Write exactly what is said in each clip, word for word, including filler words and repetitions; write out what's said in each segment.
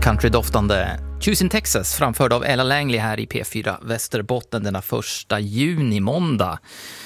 Countrydoftande Choosing Texas framförd av Ella Langley här i P fyra Västerbotten denna första juni måndag.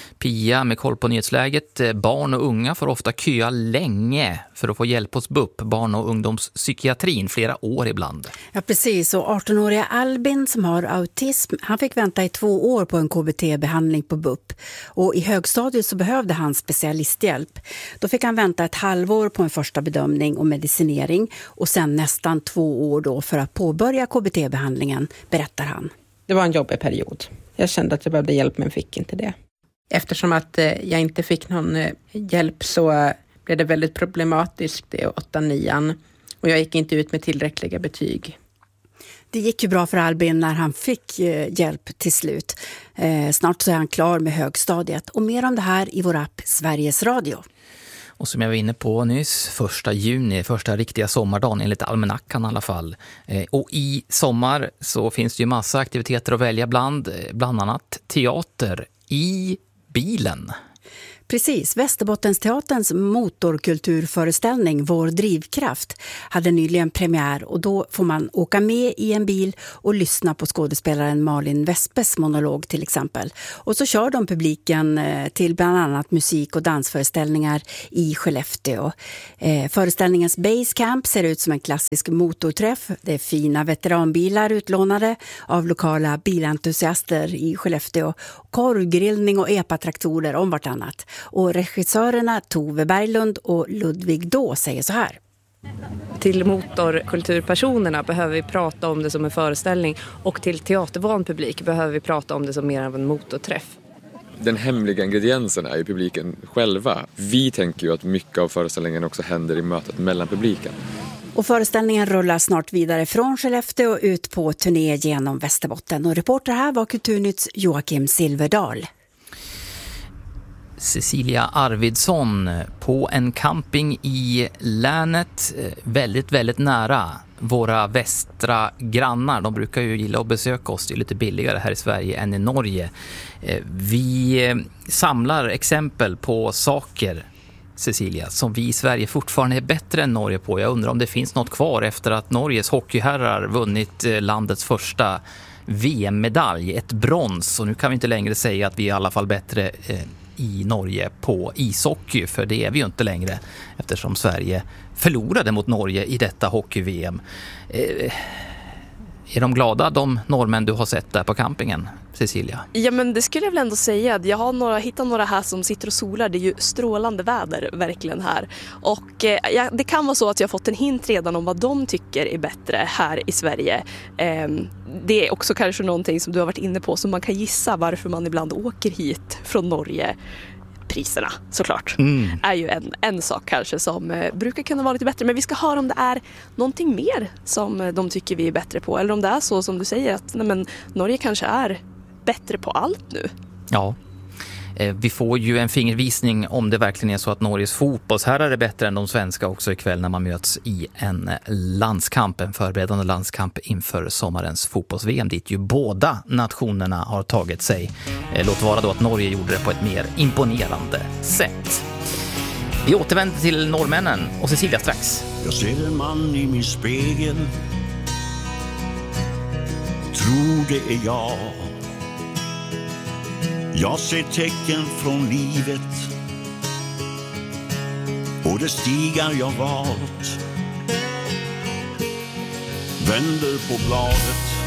Pia med koll på nyhetsläget. Barn och unga får ofta köa länge för att få hjälp hos B U P, barn- och ungdomspsykiatrin, flera år ibland. Ja, precis. Och arton-åriga Albin som har autism, han fick vänta i två år på en K B T-behandling på B U P. Och i högstadiet så behövde han specialisthjälp. Då fick han vänta ett halvår på en första bedömning och medicinering och sen nästan två år då för att påbörja K B T-behandlingen, berättar han. Det var en jobbig period. Jag kände att jag behövde hjälp men fick inte det. Eftersom att jag inte fick någon hjälp så blev det väldigt problematiskt i åtta nian och jag gick inte ut med tillräckliga betyg. Det gick ju bra för Albin när han fick hjälp till slut. Snart så är han klar med högstadiet och mer om det här i vår app Sveriges Radio. Och som jag var inne på nyss, första juni, första riktiga sommardagen enligt almanackan i alla fall. Och i sommar så finns det ju massa aktiviteter att välja bland, bland annat teater i bilen. Precis, Västerbottensteaterns motorkulturföreställning Vår drivkraft hade nyligen premiär och då får man åka med i en bil och lyssna på skådespelaren Malin Vespes monolog till exempel. Och så kör de publiken till bland annat musik- och dansföreställningar i Skellefteå. Eh, föreställningens basecamp ser ut som en klassisk motorträff. Det är fina veteranbilar utlånade av lokala bilentusiaster i Skellefteå. Korvgrillning och epatraktorer om vartannat. Och regissörerna Tove Berglund och Ludvig Då säger så här. Till motorkulturpersonerna behöver vi prata om det som en föreställning och till teatervan publik behöver vi prata om det som mer av en motorträff. Den hemliga ingrediensen är ju publiken själva. Vi tänker ju att mycket av föreställningen också händer i mötet mellan publiken. Och föreställningen rullar snart vidare från Skellefteå och ut på turné genom Västerbotten. Och reporter här var Kulturnytts Joakim Silverdal. Cecilia Arvidsson på en camping i länet, väldigt, väldigt nära våra västra grannar. De brukar ju gilla att besöka oss, det är lite billigare här i Sverige än i Norge. Vi samlar exempel på saker, Cecilia, som vi i Sverige fortfarande är bättre än Norge på. Jag undrar om det finns något kvar efter att Norges hockeyherrar vunnit landets första V M-medalj, ett brons. Och nu kan vi inte längre säga att vi är i alla fall bättre eh, i Norge på ishockey, för det är vi ju inte längre eftersom Sverige förlorade mot Norge i detta hockey-V M. Eh, är de glada, de norrmän du har sett där på campingen, Cecilia? Ja, men det skulle jag väl ändå säga. Jag har några, hittat några här som sitter och solar. Det är ju strålande väder verkligen här. Och eh, ja, det kan vara så att jag har fått en hint redan om vad de tycker är bättre här i Sverige. Eh, det är också kanske någonting som du har varit inne på, så man kan gissa varför man ibland åker hit från Norge. Priserna såklart mm. är ju en, en sak kanske som eh, brukar kunna vara lite bättre, men vi ska höra om det är någonting mer som eh, de tycker vi är bättre på, eller om det är så som du säger att nej, men Norge kanske är bättre på allt nu. Ja, eh, vi får ju en fingervisning om det verkligen är så att Norges fotbollsherrar är bättre än de svenska också ikväll när man möts i en landskamp, en förberedande landskamp inför sommarens fotbolls-V M dit ju båda nationerna har tagit sig. Eh, låt vara då att Norge gjorde det på ett mer imponerande sätt. Vi återvänder till norrmännen och Cecilia strax. Jag ser en man i min spegel, tror det är jag. Jag ser tecken från livet och det stigar jag valt. Vänder på bladet